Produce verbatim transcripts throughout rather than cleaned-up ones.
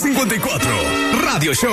cincuenta y cuatro Radio Show.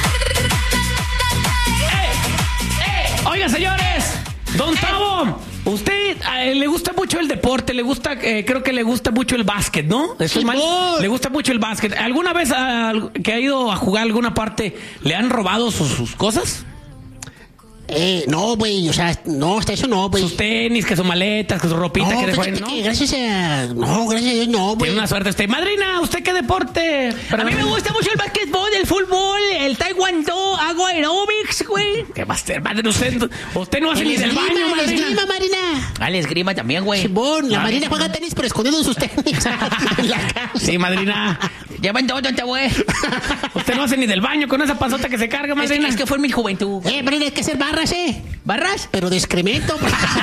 ¡Eh! ¡Eh! Oiga, señores, Don Tavo, usted eh, le gusta mucho el deporte, le gusta, eh, creo que le gusta mucho el básquet, ¿no? ¿Estoy mal? Le gusta mucho el básquet. ¿Alguna vez uh, que ha ido a jugar a alguna parte le han robado sus, sus cosas? Eh, no, güey, o sea, no, hasta eso no, güey. Sus tenis, que sus maletas, que su ropita, no, que dejó fíjate ¿no? que gracias a... No, gracias a Dios, no, güey. Tiene una suerte usted. Madrina, ¿usted qué deporte? Pero a mí me gusta mucho el básquetbol, el fútbol, el taekwondo, hago aeróbics, güey. ¿Qué va a hacer, madre? Usted, usted no hace ni del baño, El madrina. esgrima, Marina. Ah, la esgrima también, güey. Simón, la Ah, Marina juega tenis, pero escondido en sus tenis. En la casa. Sí, madrina. Llevan todo, tonta, güey. Usted no hace ni del baño con esa panzota que se carga, Es que, madrina. es que fue en mi juventud. Eh, Marina, hay que hacer barras, eh. ¿Barras? Pero de excremento.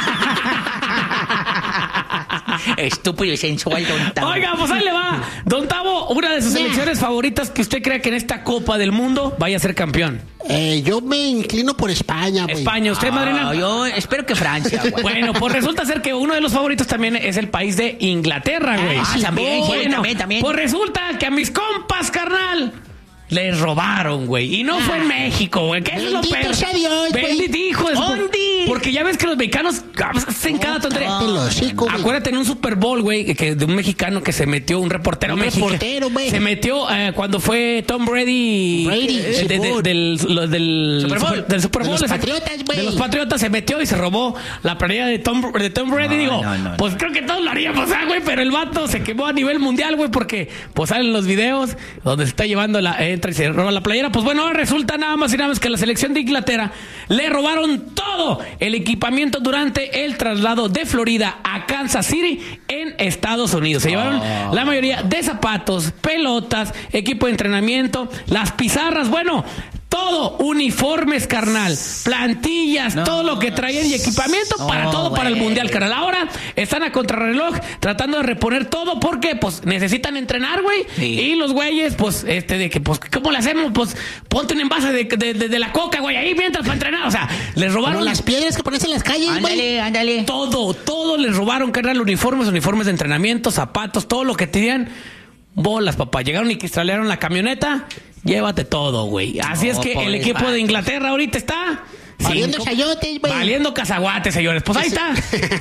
Estúpido y sensual, don Tavo. Oiga, pues ahí le va. Don Tavo, una de sus Ya. selecciones favoritas que usted crea que en esta Copa del Mundo vaya a ser campeón. Eh, yo me inclino por España, güey. España, ¿usted, madrina? Ah, yo espero que Francia, güey. Bueno, pues resulta ser que uno de los favoritos también es el país de Inglaterra, güey. Ah, también, sí, Bueno, también, también. Pues resulta que a mis compas, carnal, les robaron, güey. Y no fue en México, güey. Que eso es lo Bendito peor. sea Dios, güey. Bendito hijo de su- ¿Dónde? Porque ya ves que los mexicanos hacen cada tontería. Cállate el hocico, güey. Acuérdate en un Super Bowl, güey, que de un mexicano que se metió, un reportero Un mexicano. reportero, güey. Se metió eh, cuando fue Tom Brady. Brady, eh, de- de- Simón. del, lo- del Super Bowl. del Super De Bowl. los exacto. Patriotas, güey. De los Patriotas se metió y se robó la planilla de Tom, de Tom Brady. No, Digo, no, no, pues no. creo que todos lo haríamos, ah, güey, pero el vato se quemó a nivel mundial, güey, porque pues salen los videos donde se está llevando la, entra y se roba la playera. Pues bueno, ahora resulta nada más y nada más que la selección de Inglaterra le robaron todo el equipamiento durante el traslado de Florida a Kansas City en Estados Unidos. Se llevaron Oh. la mayoría de zapatos, pelotas, equipo de entrenamiento, las pizarras, bueno, todo, uniformes, carnal, plantillas, No. todo lo que traían y equipamiento No, para todo, para el güey. mundial, carnal. Ahora están a contrarreloj tratando de reponer todo porque, pues, necesitan entrenar, güey. Sí. Y los güeyes, pues, este, de que, pues, ¿cómo le hacemos? Pues, ponte un envase de, de, de, de la coca, güey, ahí mientras para entrenar. O sea, les robaron Pero las piedras que pones en las calles, güey. Ándale, ándale. todo, todo les robaron, carnal, uniformes, uniformes de entrenamiento, zapatos, todo lo que tenían. Bolas, papá. Llegaron y cristalearon la camioneta. Llévate todo, güey. Así No, es que el pobres equipo vatos. de Inglaterra ahorita está... Valiendo cinco- chayotes, güey. Valiendo cazaguates, señores. Pues ahí está.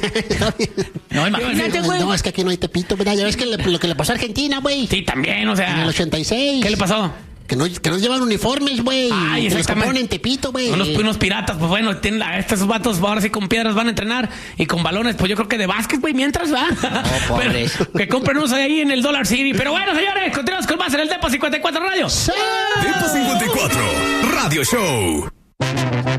No, imagínate, güey. No, es que aquí no hay Tepito, ¿verdad? Ya ves que le- lo que le pasó a Argentina, güey. Sí, también, o En sea... el ochenta y seis. ¿Qué le pasó? Que no, que no llevan uniformes, güey. Ay, Que los exactamente. compraron en Tepito, güey. Unos, unos piratas, pues bueno, tienen la- estos vatos ahora sí con piedras van a entrenar y con balones, pues yo creo que de básquet, güey, mientras va. pobres. Pero que compren unos ahí en el Dollar City. Pero bueno, señores, continuamos con más en el Depa cincuenta y cuatro Radio. ¡Sí! Depa cincuenta y cuatro Radio Show.